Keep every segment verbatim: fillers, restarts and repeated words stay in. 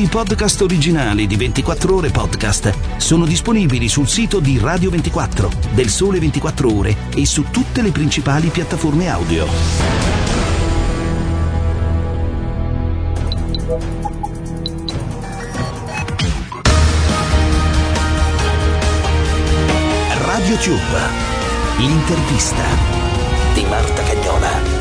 i podcast originali di ventiquattro Ore Podcast sono disponibili sul sito di Radio ventiquattro, del Sole ventiquattro Ore e su tutte le principali piattaforme audio. Radio Tube, l'intervista di Marta Cagnola.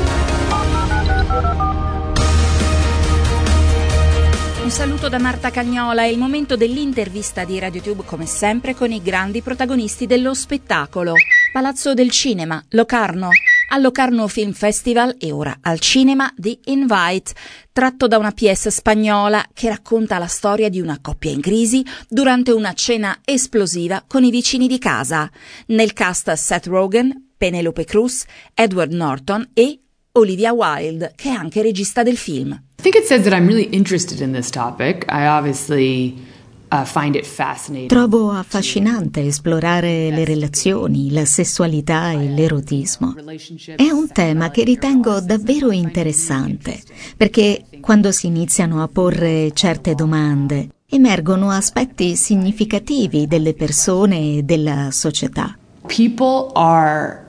Un saluto da Marta Cagnola, è il momento dell'intervista di RadioTube, come sempre con i grandi protagonisti dello spettacolo. Palazzo del Cinema, Locarno, al Locarno Film Festival e ora al cinema The Invite, tratto da una pièce spagnola che racconta la storia di una coppia in crisi durante una cena esplosiva con i vicini di casa. Nel cast Seth Rogen, Penelope Cruz, Edward Norton e Olivia Wilde, che è anche regista del film. I think it says that I'm really interested in this topic. I obviously uh, find it fascinating. Trovo affascinante esplorare le relazioni, la sessualità e l'erotismo. È un tema che ritengo davvero interessante, perché quando si iniziano a porre certe domande, emergono aspetti significativi delle persone e della società. People are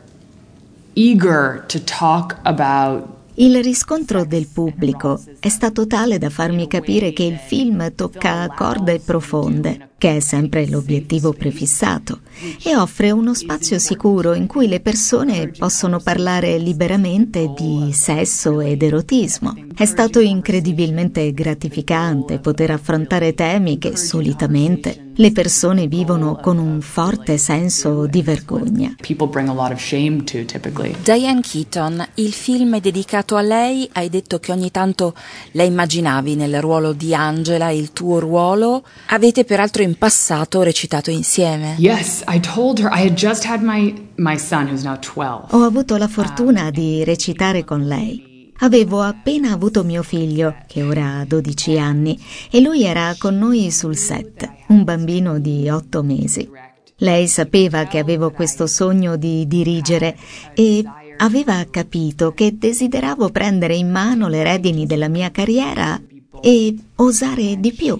eager to talk about. Il riscontro del pubblico è stato tale da farmi capire che il film tocca corde profonde, che è sempre l'obiettivo prefissato, e offre uno spazio sicuro in cui le persone possono parlare liberamente di sesso ed erotismo. È stato incredibilmente gratificante poter affrontare temi che solitamente le persone vivono con un forte senso di vergogna. People bring a lot of shame to typically. Diane Keaton, il film è dedicato a lei. Hai detto che ogni tanto la immaginavi nel ruolo di Angela, il tuo ruolo. Avete peraltro in passato recitato insieme. Yes, I told her I had just had my my son who's now twelve. Ho avuto la fortuna di recitare con lei. Avevo appena avuto mio figlio, che ora ha dodici anni, e lui era con noi sul set, un bambino di otto mesi. Lei sapeva che avevo questo sogno di dirigere e aveva capito che desideravo prendere in mano le redini della mia carriera e osare di più.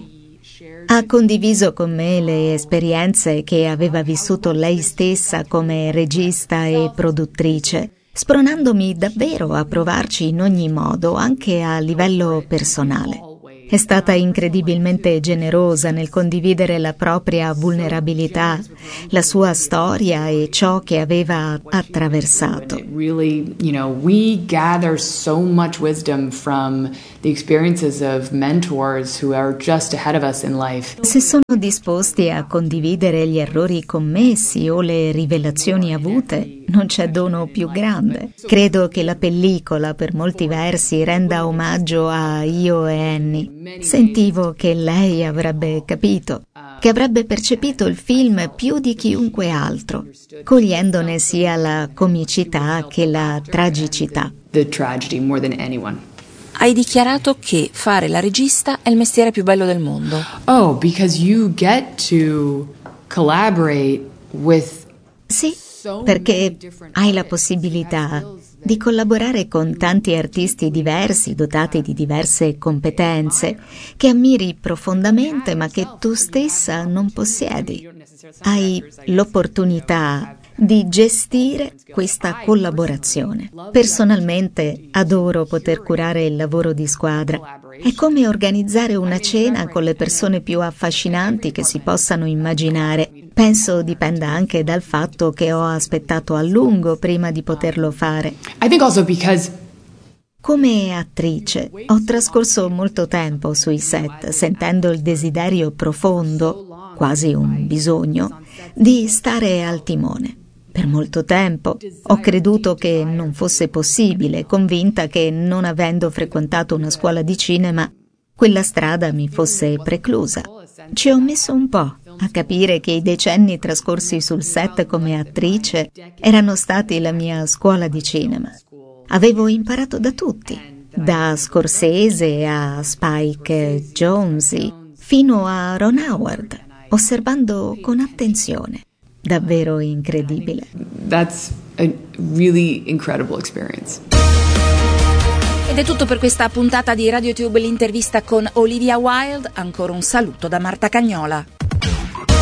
Ha condiviso con me le esperienze che aveva vissuto lei stessa come regista e produttrice, spronandomi davvero a provarci in ogni modo, anche a livello personale. È stata incredibilmente generosa nel condividere la propria vulnerabilità, la sua storia e ciò che aveva attraversato. Really, you know, we gather so much wisdom from the experiences of mentors who are just ahead of us in life. Se sono disposti a condividere gli errori commessi o le rivelazioni avute, non c'è dono più grande. Credo che la pellicola, per molti versi, renda omaggio a Io e Annie. Sentivo che lei avrebbe capito, che avrebbe percepito il film più di chiunque altro, cogliendone sia la comicità che la tragicità. The tragedy more than anyone. Hai dichiarato che fare la regista è il mestiere più bello del mondo. Oh, because you get to collaborate with. Sì, perché hai la possibilità di collaborare con tanti artisti diversi, dotati di diverse competenze, che ammiri profondamente ma che tu stessa non possiedi. Hai l'opportunità di gestire questa collaborazione. Personalmente adoro poter curare il lavoro di squadra. È come organizzare una cena con le persone più affascinanti che si possano immaginare. Penso dipenda anche dal fatto che ho aspettato a lungo prima di poterlo fare. I think also because Come attrice ho trascorso molto tempo sui set, sentendo il desiderio profondo, quasi un bisogno, di stare al timone. Per molto tempo ho creduto che non fosse possibile, convinta che, non avendo frequentato una scuola di cinema, quella strada mi fosse preclusa. Ci ho messo un po' a capire che i decenni trascorsi sul set come attrice erano stati la mia scuola di cinema. Avevo imparato da tutti, da Scorsese a Spike Jonze fino a Ron Howard, osservando con attenzione. Davvero incredibile. That's a really incredible experience. Ed è tutto per questa puntata di RadioTube, l'intervista con Olivia Wilde. Ancora un saluto da Marta Cagnola.